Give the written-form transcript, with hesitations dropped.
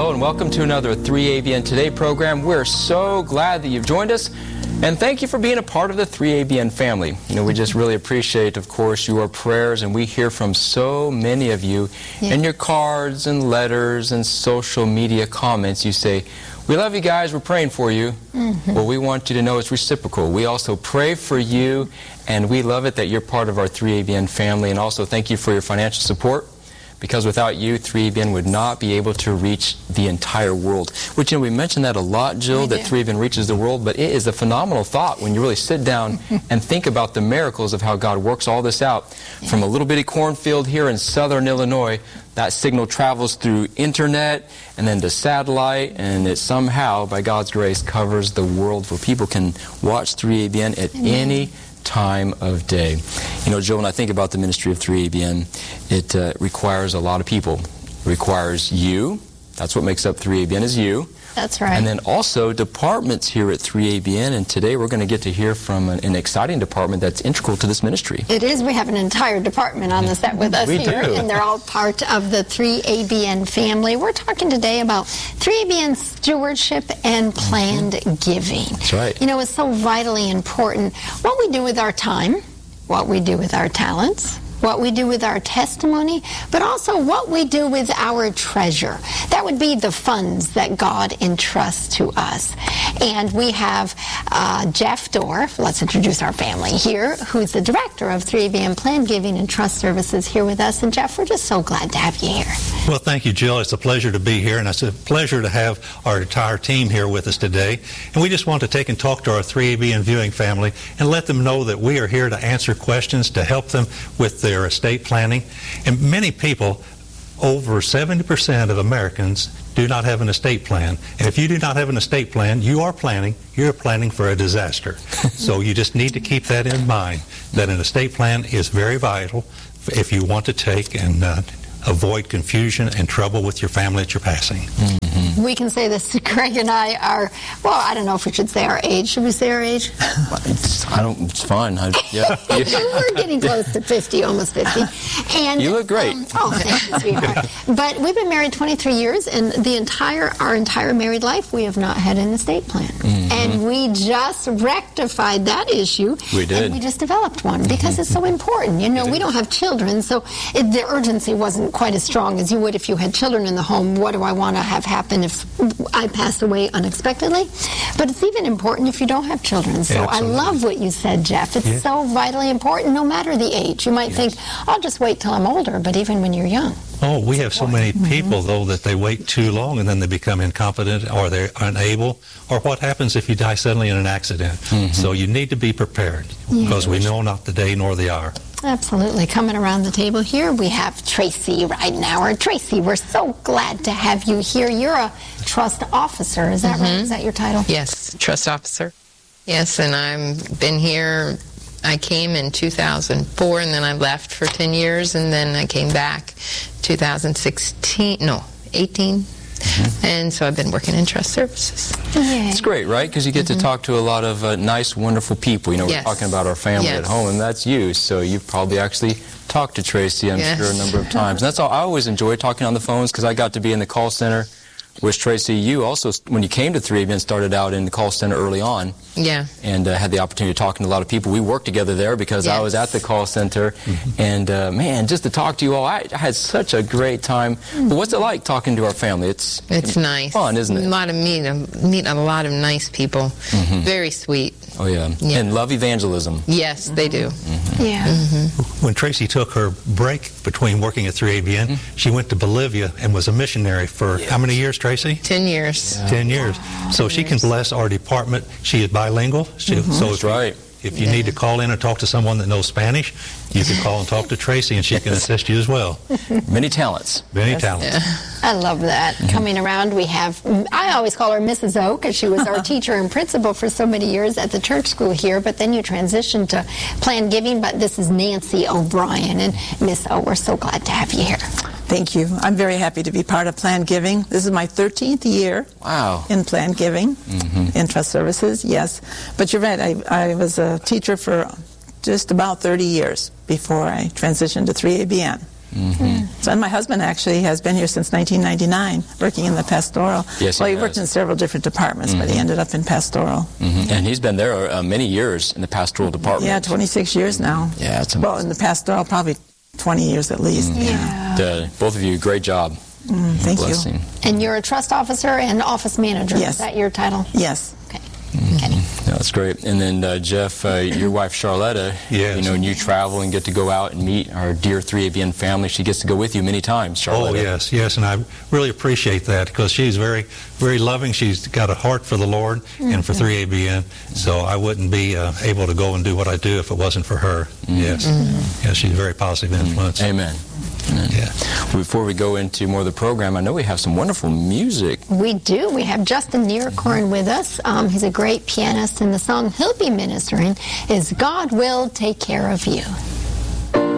Hello and welcome to another 3ABN Today program. We're so glad that you've joined us, and thank you for being a part of the 3ABN family. You know, we just really appreciate, of course, your prayers, and we hear from so many of you in your cards and letters and social media comments. You say, "We love you guys, we're praying for you." Well, we want you to know it's reciprocal. We also pray for you, and we love it that you're part of our 3ABN family, and also thank you for your financial support. Because without you, 3ABN would not be able to reach the entire world. Which, you know, we mentioned that a lot, Jill, that 3ABN reaches the world, but it is a phenomenal thought when you really sit down and think about the miracles of how God works all this out. From a little bitty cornfield here in southern Illinois, that signal travels through internet and then to satellite, and it somehow, by God's grace, covers the world where people can watch 3ABN at any time of day. You know, Joe, when I think about the ministry of 3ABN, it requires a lot of people. It requires you. That's what makes up 3ABN, is you. That's right. And then also departments here at 3ABN, and today we're going to get to hear from an exciting department that's integral to this ministry. It is. We have an entire department on the set with us here, and they're all part of the 3ABN family. We're talking today about 3ABN stewardship and planned giving. That's right. You know, it's so vitally important what we do with our time, what we do with our talents, what we do with our testimony, but also what we do with our treasure. That would be the funds that God entrusts to us. And we have Jeff Dorff, let's introduce our family here, who's the director of 3ABN Planned Giving and Trust Services here with us. And Jeff, we're just so glad to have you here. Well, thank you, Jill. It's a pleasure to be here, and it's a pleasure to have our entire team here with us today. And we just want to take and talk to our 3ABN viewing family and let them know that we are here to answer questions, to help them with their estate planning. And many people, over 70% of Americans, do not have an estate plan. And if you do not have an estate plan, you're planning for a disaster. So you just need to keep that in mind, that an estate plan is very vital if you want to take and avoid confusion and trouble with your family that you're passing. We can say this. Greg and I are, well, I don't know if we should say our age. Should we say our age? It's fine. We're getting close to 50, almost 50. And you look great. Thank you, sweetheart. But we've been married 23 years, and our entire married life, we have not had an estate plan. And we just rectified that issue. We did. And we just developed one because it's so important. You know, we don't have children, so the urgency wasn't quite as strong as you would if you had children in the home. What do I want to have happen if I passed away unexpectedly? But it's even important if you don't have children. So I love what you said, Jeff. It's so vitally important no matter the age. You might think, I'll just wait till I'm older, but even when you're young. Oh, we have so many people, though, that they wait too long and then they become incompetent or they're unable. Or what happens if you die suddenly in an accident? So you need to be prepared because we know not the day nor the hour. Absolutely. Coming around the table here, we have Tracy Ridenauer. Tracy, we're so glad to have you here. You're a trust officer. Is that right? Is that your title? Yes, trust officer. Yes, and I've been here. I came in 2004, and then I left for 10 years, and then I came back 18. And so I've been working in trust services. It's great, right? Because you get to talk to a lot of nice, wonderful people. You know, we're talking about our family at home, and that's you. So you've probably actually talked to Tracy, I'm sure, a number of times. And that's all. I always enjoy talking on the phones because I got to be in the call center. Which, Tracy, you also, when you came to 3ABN, started out in the call center early on. Yeah. And had the opportunity to talk to a lot of people. We worked together there because I was at the call center. And, man, just to talk to you all, I had such a great time. But what's it like talking to our family? It's nice. Fun, isn't it? A lot of meeting a lot of nice people. Very sweet. Oh, yeah. And love evangelism. Yes, they do. When Tracy took her break between working at 3ABN, she went to Bolivia and was a missionary for how many years, Tracy? 10 years. 10 years. So she can bless our department. She is bilingual. So that's right. If you need to call in and talk to someone that knows Spanish, you can call and talk to Tracy, and she can assist you as well. Many talents. Many talents. I love that. Coming around, we have, I always call her Mrs. O because she was our teacher and principal for so many years at the church school here, but then you transitioned to Planned Giving, but this is Nancy O'Brien. And Miss O, we're so glad to have you here. Thank you. I'm very happy to be part of Planned Giving. This is my 13th year in Planned Giving, in Trust Services, yes. But you're right, I was a teacher for just about 30 years before I transitioned to 3ABN. So, and my husband actually has been here since 1999, working in the pastoral. Yes, he worked in several different departments, but he ended up in pastoral. And he's been there many years in the pastoral department. Yeah, 26 years now. Yeah, it's amazing. Well, in the pastoral, probably 20 years at least. Both of you, great job. Thank you. And you're a trust officer and office manager. Yes. Is that your title? Yes. Okay. Yeah, that's great. And then, Jeff, your wife, Charlotta, and you travel and get to go out and meet our dear 3ABN family. She gets to go with you many times, Charlotta. Oh, yes, and I really appreciate that because she's very, very loving. She's got a heart for the Lord and for 3ABN, so I wouldn't be able to go and do what I do if it wasn't for her. Yes, she's a very positive influence. Amen. Yeah. Before we go into more of the program, I know we have some wonderful music. We do. We have Justin Nierkorn with us. He's a great pianist, and the song he'll be ministering is God Will Take Care of You.